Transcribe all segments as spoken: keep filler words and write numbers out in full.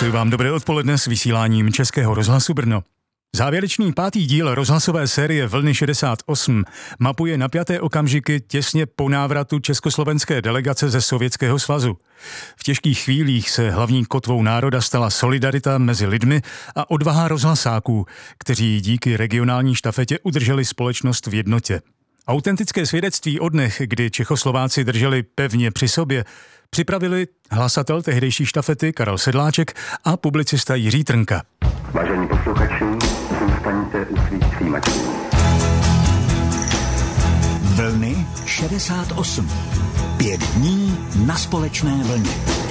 Přeji vám dobré odpoledne s vysíláním Českého rozhlasu Brno. Závěrečný pátý díl rozhlasové série Vlny šedesát osm mapuje napjaté okamžiky těsně po návratu československé delegace ze Sovětského svazu. V těžkých chvílích se hlavní kotvou národa stala solidarita mezi lidmi a odvaha rozhlasáků, kteří díky regionální štafetě udrželi společnost v jednotě. Autentické svědectví o dnech, kdy Čechoslováci drželi pevně při sobě, připravili hlasatel tehdejší štafety Karel Sedláček a publicista Jiří Trnka. Vážení posluchači, zůstaňte u svých přijímačů. Vlny šedesát osm. Pět dní na společné vlně.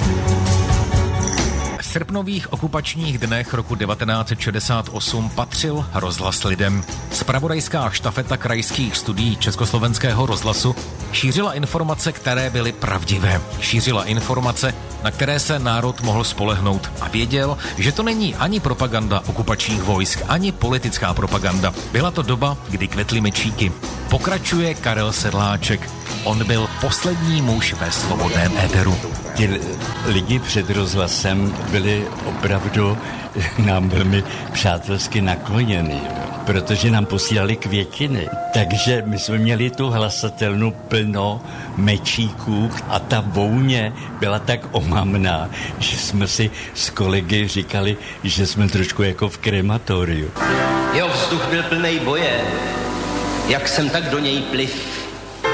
V srpnových okupačních dnech roku devatenáct set šedesát osm patřil rozhlas lidem. Zpravodajská štafeta krajských studií Československého rozhlasu šířila informace, které byly pravdivé. Šířila informace, na které se národ mohl spolehnout a věděl, že to není ani propaganda okupačních vojsk, ani politická propaganda. Byla to doba, kdy kvetly mečíky. Pokračuje Karel Sedláček. On byl poslední muž ve svobodném éteru. Ti lidi před rozhlasem byli opravdu nám velmi přátelsky nakloněni, protože nám posílali květiny. Takže my jsme měli tu hlasatelnu plno mečíků a ta vůně byla tak omamná, že jsme si s kolegy říkali, že jsme trošku jako v krematoriu. Jeho vzduch byl plnej boje, jak jsem tak do něj pliv.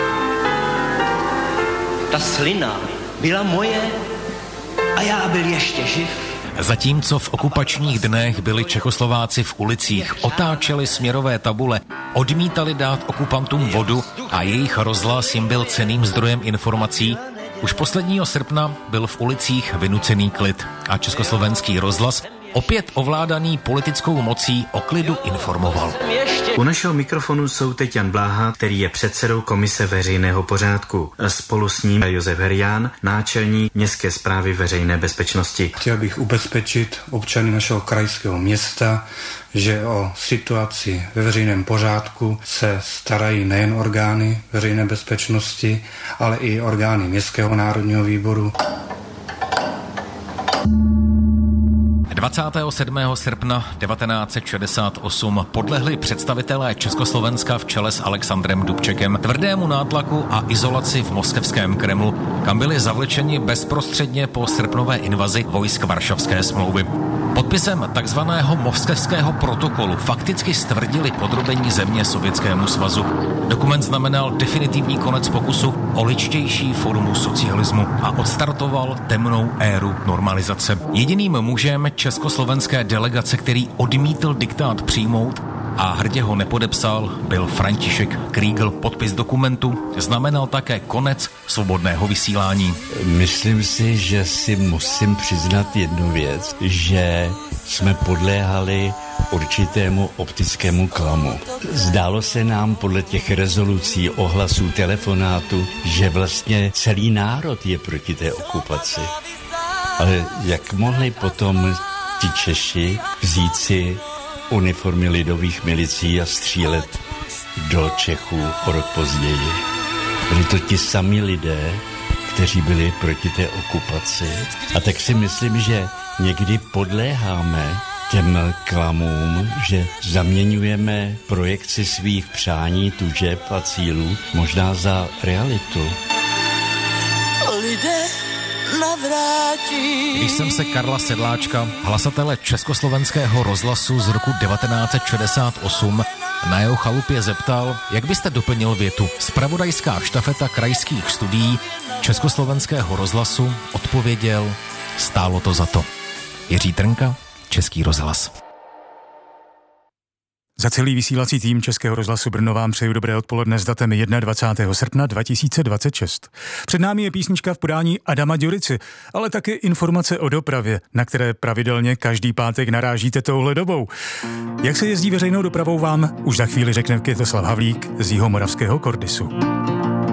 Ta slina byla moje a já byl ještě živ. Zatímco v okupačních dnech byli Čechoslováci v ulicích, otáčeli směrové tabule, odmítali dát okupantům vodu a jejich rozhlas jim byl cenným zdrojem informací, už posledního srpna byl v ulicích vynucený klid a československý rozhlas, opět ovládaný politickou mocí, o klidu informoval. U našeho mikrofonu jsou teď Jan Bláha, který je předsedou Komise veřejného pořádku. Spolu s ním Josef Herián, náčelník Městské správy veřejné bezpečnosti. Chtěl bych ubezpečit občany našeho krajského města, že o situaci ve veřejném pořádku se starají nejen orgány veřejné bezpečnosti, ale i orgány Městského národního výboru. dvacátého sedmého srpna devatenáct set šedesát osm podlehli představitelé Československa v čele s Alexandrem Dubčekem tvrdému nátlaku a izolaci v moskevském Kremlu, kam byli zavlečeni bezprostředně po srpnové invazi vojsk Varšavské smlouvy. Podpisem takzvaného moskevského protokolu fakticky stvrdili podrobení země Sovětskému svazu. Dokument znamenal definitivní konec pokusu o ličtější formu socialismu a odstartoval temnou éru normalizace. Jediným mužem československé delegace, který odmítl diktát přijmout a hrdě ho nepodepsal, byl František Krígl. Podpis dokumentu znamenal také konec svobodného vysílání. Myslím si, že si musím přiznat jednu věc, že jsme podléhali určitému optickému klamu. Zdálo se nám podle těch rezolucí, ohlasů, telefonátů, že vlastně celý národ je proti té okupaci. Ale jak mohli potom ti Češi vzít si uniformy lidových milicí a střílet do Čechů o rok později? Byli to ti sami lidé, kteří byli proti té okupaci. A tak si myslím, že někdy podléháme těm klamům, že zaměňujeme projekci svých přání, tužeb a cílů možná za realitu. Lidé navrátí. Když jsem se Karla Sedláčka, hlasatele Československého rozhlasu z roku devatenáct set šedesát osm, na jeho chalupě zeptal, jak byste doplnil větu zpravodajská štafeta krajských studií Československého rozhlasu, odpověděl, stálo to za to. Jiří Trnka, Český rozhlas. Za celý vysílací tým Českého rozhlasu Brno vám přeju dobré odpoledne s datem dvacátého prvního srpna dva tisíce dvacet šest. Před námi je písnička v podání Adama Ďurici, ale taky informace o dopravě, na které pravidelně každý pátek narážíte touhle dobou. Jak se jezdí veřejnou dopravou, vám už za chvíli řekne Květoslav Havlík z Jihomoravského Kordisu.